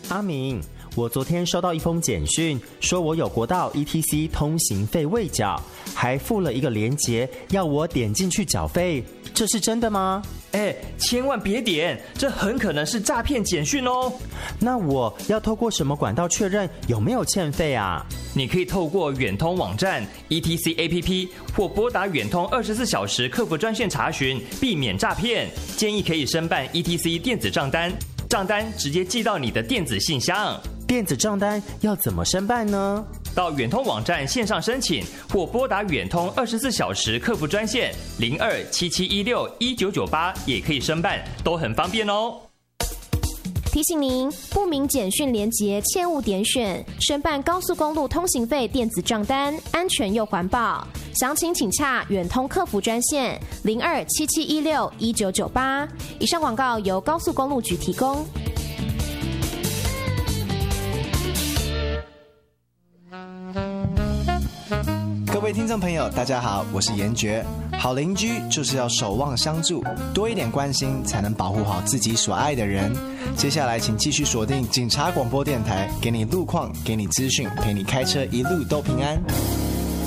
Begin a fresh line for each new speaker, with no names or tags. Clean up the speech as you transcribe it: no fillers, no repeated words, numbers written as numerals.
阿明，我昨天收到一封简讯，说我有国道 ETC 通行费未缴，还附了一个连结，要我点进去缴费，这是真的吗？
千万别点，这很可能是诈骗简讯哦。
那我要透过什么管道确认有没有欠费啊？
你可以透过远通网站、ETC APP 或拨打远通24小时客服专线查询，避免诈骗。建议可以申办 ETC 电子账单，账单直接寄到你的电子信箱。
电子账单要怎么申办呢？
到远通网站线上申请，或拨打远通24小时客服专线0277161998也可以申办，都很方便哦。
提醒您，不明简讯连结切勿点选，申办高速公路通行费电子账单，安全又环保。详情请洽远通客服专线0277161998。以上广告由高速公路局提供。
各位听众朋友，大家好，我是严爵。好邻居就是要守望相助，多一点关心，才能保护好自己所爱的人。接下来，请继续锁定警察广播电台，给你路况，给你资讯，陪你开车一路都平安。